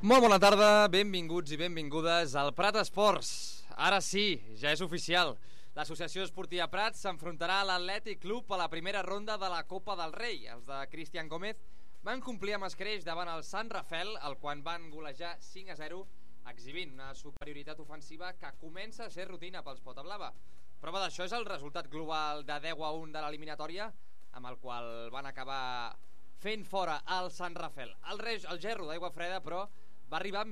Molt bona tarda, benvinguts i benvingudes al Prat Esports. Ara sí, ja és oficial. L'Associació Esportiva Prat s'enfrontarà a l'Atlètic Club a la primera ronda de la Copa del Rei. Els de Cristian Gómez van complir amb escreix davant el Sant Rafel, el quan van golejar 5-0, exhibint una superioritat ofensiva que comença a ser rutina pels Potablava. Prova d'això és el resultat global de 10-1 de l'eliminatòria, amb el qual van acabar fent fora el Sant Rafel. El gerro d'aigua freda, però, va arribar